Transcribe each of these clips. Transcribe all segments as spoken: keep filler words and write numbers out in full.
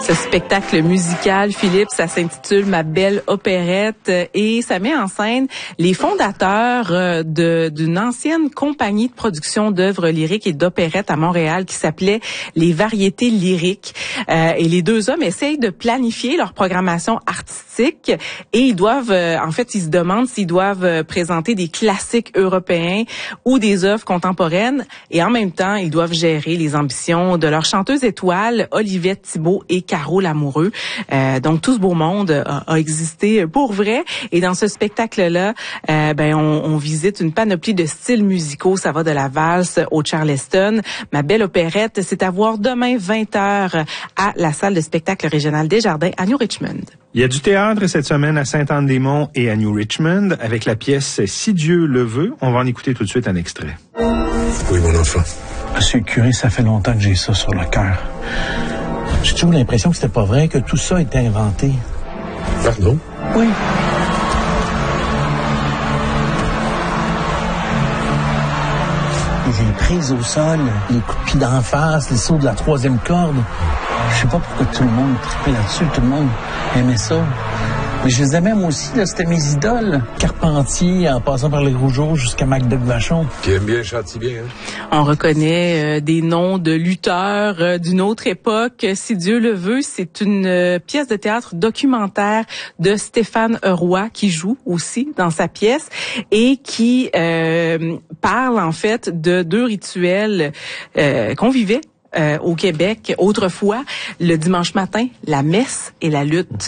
Ce spectacle musical, Philippe, ça s'intitule Ma belle opérette et ça met en scène les fondateurs de d'une ancienne compagnie de production d'œuvres lyriques et d'opérettes à Montréal qui s'appelait Les Variétés lyriques. Euh, et les deux hommes essayent de planifier leur programmation artistique et ils doivent, euh, en fait, ils se demandent s'ils doivent présenter des classiques européens ou des œuvres contemporaines et en même temps, ils doivent gérer les ambitions de leurs chanteuses étoiles, Olivette Thibault et Caro Lamoureux. Euh, donc, tout ce beau monde a, a existé pour vrai. Et dans ce spectacle-là, euh, ben, on, on visite une panoplie de styles musicaux. Ça va de la valse au Charleston. Ma belle opérette, c'est à voir demain vingt heures à la salle de spectacle régionale Desjardins à New Richmond. Il y a du théâtre cette semaine à Sainte-Anne-des-Monts et à New Richmond avec la pièce Si Dieu le veut. On va en écouter tout de suite un extrait. Oui, mon enfant. Monsieur le curé, ça fait longtemps que j'ai ça sur le cœur. J'ai toujours l'impression que c'était pas vrai, que tout ça était inventé. Pardon? Oui. Les prises au sol, les coups de pied d'en face, les sauts de la troisième corde. Je sais pas pourquoi tout le monde trippait là-dessus, tout le monde aimait ça. Mais je les aimais moi aussi, là, c'était mes idoles. Carpentier, en passant par les Rougeaux jusqu'à Macduc Vachon. Qui aime bien, chante bien, hein? On reconnaît euh, des noms de lutteurs euh, d'une autre époque. Si Dieu le veut, c'est une euh, pièce de théâtre documentaire de Stéphane Roy qui joue aussi dans sa pièce et qui euh, parle en fait de deux rituels euh, qu'on vivait Euh, au Québec, autrefois, le dimanche matin, la messe et la lutte.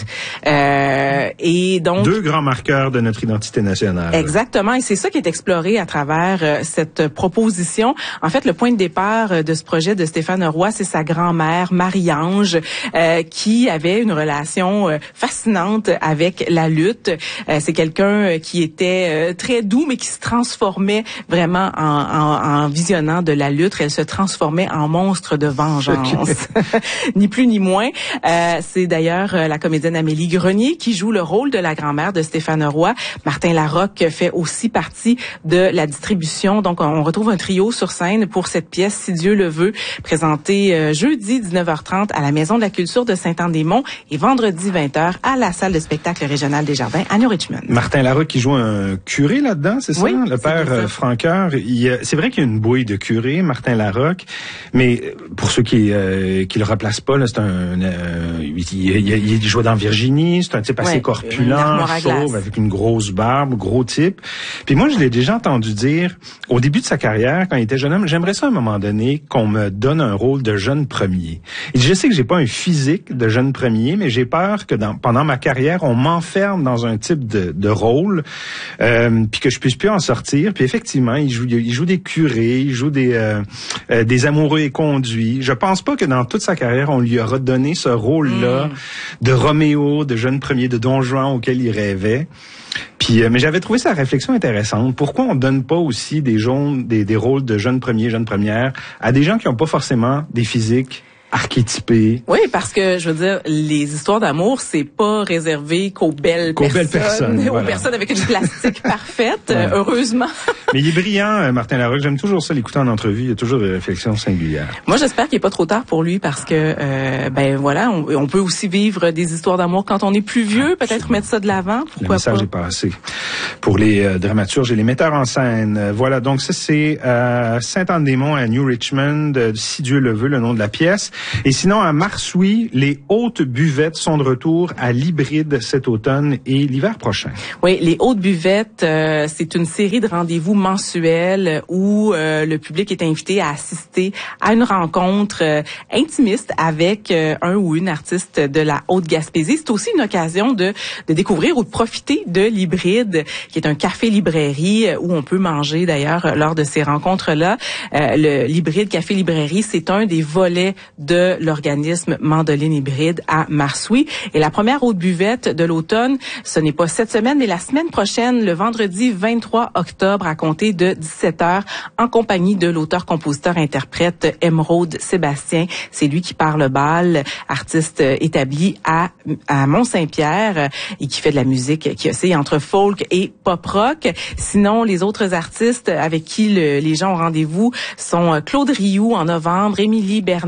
Euh, et donc deux grands marqueurs de notre identité nationale. Exactement, et c'est ça qui est exploré à travers euh, cette proposition. En fait, le point de départ euh, de ce projet de Stéphane Roy, c'est sa grand-mère, Marie-Ange, euh, qui avait une relation euh, fascinante avec la lutte. Euh, c'est quelqu'un qui était euh, très doux, mais qui se transformait vraiment en, en, en visionnant de la lutte. Elle se transformait en monstre de vengeance, ni plus ni moins. Euh, c'est d'ailleurs euh, la comédienne Amélie Grenier qui joue le rôle de la grand-mère de Stéphane Roy. Martin Larocque fait aussi partie de la distribution. Donc, on retrouve un trio sur scène pour cette pièce, Si Dieu le veut, présentée euh, jeudi dix-neuf heures trente à la Maison de la Culture de Sainte-Anne-des-Monts et vendredi vingt heures à la salle de spectacle régionale Desjardins à New Richmond. Martin Larocque qui joue un curé là-dedans, c'est ça? Oui, le père euh, Franqueur. Il, c'est vrai qu'il y a une bouille de curé, Martin Larocque, mais pour ceux qui euh, qui le replacent pas, là, c'est un euh, il, il, il joue dans Virginie, c'est un type assez ouais, corpulent, chauve, avec une grosse barbe, gros type. Puis moi, je l'ai déjà entendu dire au début de sa carrière, quand il était jeune homme, j'aimerais ça à un moment donné qu'on me donne un rôle de jeune premier. Et je sais que j'ai pas un physique de jeune premier, mais j'ai peur que dans, pendant ma carrière, on m'enferme dans un type de, de rôle, euh, puis que je puisse plus en sortir. Puis effectivement, il joue, il joue des curés, il joue des euh, euh, des amoureux éconduits. Je pense pas que dans toute sa carrière, on lui aura donné ce rôle-là mmh. de Roméo, de jeune premier, de Don Juan auquel il rêvait. Puis, euh, mais j'avais trouvé sa réflexion intéressante. Pourquoi on donne pas aussi des, jaunes, des, des rôles de jeunes premiers, jeunes premières à des gens qui n'ont pas forcément des physiques archétypés? Oui, parce que, je veux dire, les histoires d'amour, c'est pas réservé qu'aux belles qu'aux personnes, belles personnes, aux voilà. personnes avec une plastique parfaite, ouais. Heureusement. Mais il est brillant, Martin Larocque. J'aime toujours ça, l'écouter en entrevue. Il y a toujours des réflexions singulières. Moi, j'espère qu'il est pas trop tard pour lui parce que, euh, ben voilà, on, on peut aussi vivre des histoures d'amour quand on est plus vieux. Ah, peut-être mettre ça de l'avant. Pourquoi Le message pas? est passé pour les euh, dramaturges et les metteurs en scène. Euh, voilà, donc ça, c'est euh, Sainte-Anne-des-Monts à New Richmond, euh, Si Dieu le veut, le nom de la pièce. Et sinon, à Marsouis, les hautes buvettes sont de retour à l'hybride cet automne et l'hiver prochain. Oui, les hautes buvettes, euh, c'est une série de rendez-vous mensuels où euh, le public est invité à assister à une rencontre euh, intimiste avec euh, un ou une artiste de la Haute-Gaspésie. C'est aussi une occasion de, de découvrir ou de profiter de l'hybride, qui est un café-librairie où on peut manger d'ailleurs lors de ces rencontres-là. Euh, le l'hybride café-librairie, c'est un des volets de l'organisme Mandoline Hybride à Marsouis. Et la première haute buvette de l'automne, ce n'est pas cette semaine, mais la semaine prochaine, le vendredi vingt-trois octobre, à compter de dix-sept heures, en compagnie de l'auteur-compositeur-interprète Émeraude Sébastien. C'est lui qui part le bal, artiste établi à, à Mont-Saint-Pierre et qui fait de la musique qui oscille entre folk et pop-rock. Sinon, les autres artistes avec qui le, les gens ont rendez-vous sont Claude Rioux en novembre, Émilie Bernard en décembre,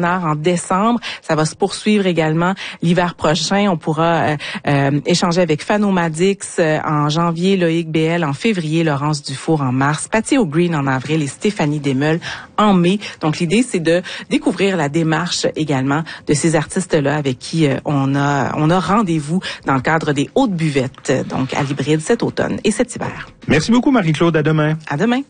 décembre. Ça va se poursuivre également l'hiver prochain. On pourra euh, euh, échanger avec Fano Madix euh, en janvier, Loïc B L en février, Laurence Dufour en mars, Patty O'Green en avril et Stéphanie Desmeules en mai. Donc l'idée, c'est de découvrir la démarche également de ces artistes-là avec qui euh, on a on a rendez-vous dans le cadre des Hautes Buvettes, donc à l'hybride cet automne et cet hiver. Merci beaucoup Marie-Claude, à demain. À demain.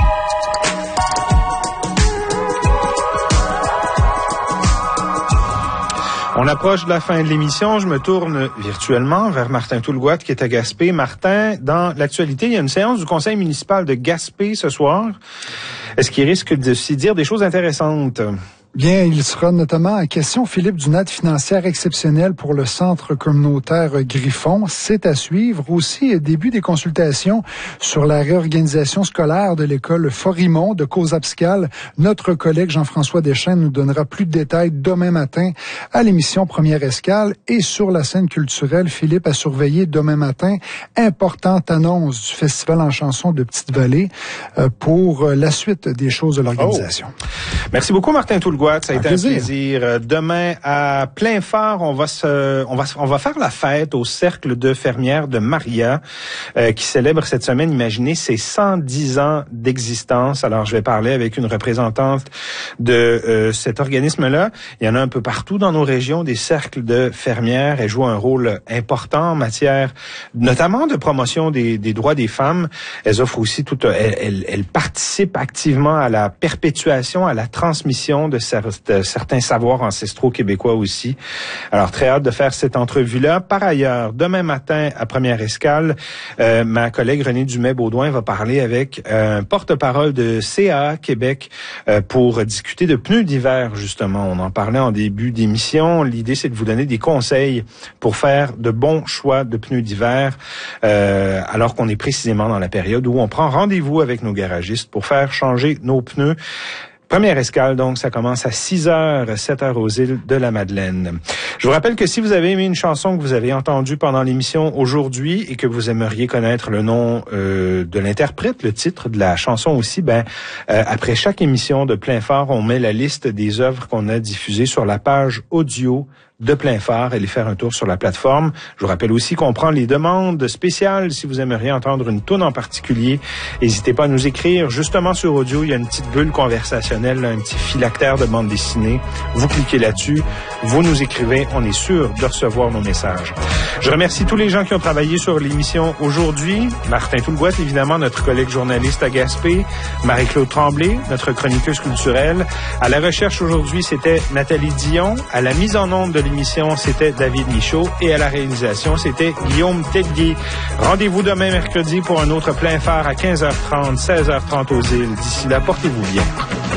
On approche de la fin de l'émission. Je me tourne virtuellement vers Martin Toulgoat qui est à Gaspé. Martin, dans l'actualité, il y a une séance du conseil municipal de Gaspé ce soir. Est-ce qu'il risque de s'y dire des choses intéressantes? Bien, il sera notamment en question, Philippe, d'une aide financière exceptionnelle pour le centre communautaire Griffon. C'est à suivre. Aussi, début des consultations sur la réorganisation scolaire de l'école Forimont de Causa-Piscale. Notre collègue Jean-François Deschênes nous donnera plus de détails demain matin à l'émission Première Escale. Et sur la scène culturelle, Philippe a surveillé demain matin, importante annonce du Festival en chanson de Petite-Vallée euh, pour la suite des choses de l'organisation. Oh. Merci beaucoup, Martin Toulgoat. Ça a été un plaisir. Demain, à plein phare, on va se, on va, on va faire la fête au cercle de fermières de Maria, euh, qui célèbre cette semaine, imaginez, ses cent dix ans d'existence. Alors, je vais parler avec une représentante de euh, cet organisme-là. Il y en a un peu partout dans nos régions, des cercles de fermières. Elles jouent un rôle important en matière, notamment de promotion des, des droits des femmes. Elles offrent aussi toute, elles, elles, elles participent activement à la perpétuation, à la transmission de certains savoirs ancestraux québécois aussi. Alors, très hâte de faire cette entrevue-là. Par ailleurs, demain matin, à Première Escale, euh, ma collègue Renée Dumais-Baudouin va parler avec un porte-parole de C A A Québec euh, pour discuter de pneus d'hiver, justement. On en parlait en début d'émission. L'idée, c'est de vous donner des conseils pour faire de bons choix de pneus d'hiver, euh, alors qu'on est précisément dans la période où on prend rendez-vous avec nos garagistes pour faire changer nos pneus. Première escale, donc, ça commence à six heures, sept heures aux îles de la Madeleine. Je vous rappelle que si vous avez aimé une chanson que vous avez entendue pendant l'émission aujourd'hui et que vous aimeriez connaître le nom euh, de l'interprète, le titre de la chanson aussi, ben euh, après chaque émission de Plein Phare, on met la liste des œuvres qu'on a diffusées sur la page audio de Plein Phare. Allez faire un tour sur la plateforme. Je vous rappelle aussi qu'on prend les demandes spéciales. Si vous aimeriez entendre une toune en particulier, n'hésitez pas à nous écrire. Justement, sur audio, il y a une petite bulle conversationnelle, un petit phylactère de bande dessinée. Vous cliquez là-dessus, vous nous écrivez. On est sûr de recevoir nos messages. Je remercie tous les gens qui ont travaillé sur l'émission aujourd'hui. Martin Toulgoat, évidemment, notre collègue journaliste à Gaspé. Marie-Claude Tremblay, notre chroniqueuse culturelle. À la recherche aujourd'hui, c'était Nathalie Dion. À la mise en onde de l'émission, c'était David Michaud et à la réalisation, c'était Guillaume Tellier. Rendez-vous demain mercredi pour un autre Plein Phare à quinze heures trente, seize heures trente aux îles. D'ici là, portez-vous bien.